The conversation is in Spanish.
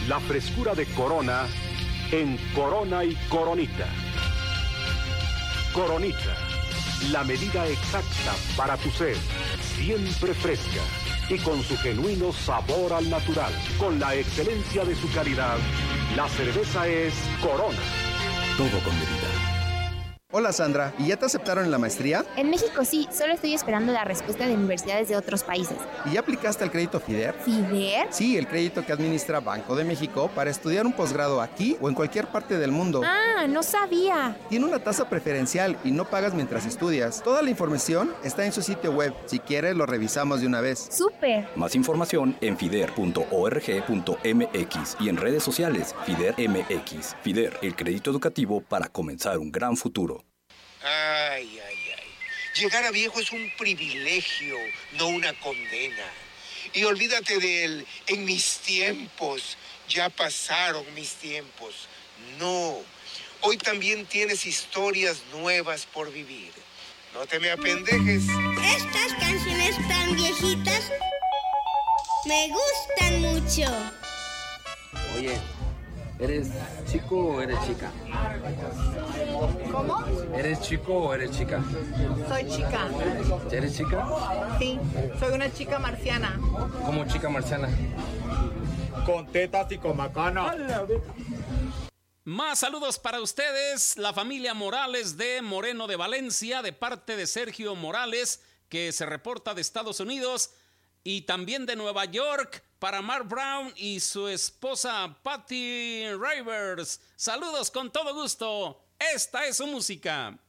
La frescura de Corona en Corona y Coronita. Coronita, la medida exacta para tu sed, siempre fresca y con su genuino sabor al natural. Con la excelencia de su calidad, la cerveza es Corona. Todo con medida. Hola Sandra, ¿y ya te aceptaron en la maestría? En México sí, solo estoy esperando la respuesta de universidades de otros países. ¿Y ya aplicaste al crédito FIDER? ¿FIDER? Sí, el crédito que administra Banco de México para estudiar un posgrado aquí o en cualquier parte del mundo. Ah, no sabía. Tiene una tasa preferencial y no pagas mientras estudias. Toda la información está en su sitio web. Si quieres, lo revisamos de una vez. ¡Súper! Más información en fider.org.mx y en redes sociales FIDER MX. FIDER, el crédito educativo para comenzar un gran futuro. Ay. Llegar a viejo es un privilegio, no una condena. Y olvídate del en mis tiempos, ya pasaron mis tiempos. No, hoy también tienes historias nuevas por vivir. No te me apendejes. Estas canciones tan viejitas me gustan mucho. Oye, ¿eres chico o eres chica? ¿Cómo? ¿Eres chico o eres chica? Soy chica. ¿Eres chica? Sí, soy una chica marciana. ¿Cómo chica marciana? Con tetas y con macana. Más saludos para ustedes, la familia Morales de Moreno de Valencia, de parte de Sergio Morales, que se reporta de Estados Unidos, y también de Nueva York, para Mark Brown y su esposa Patty Rivers. Saludos con todo gusto. Esta es su música.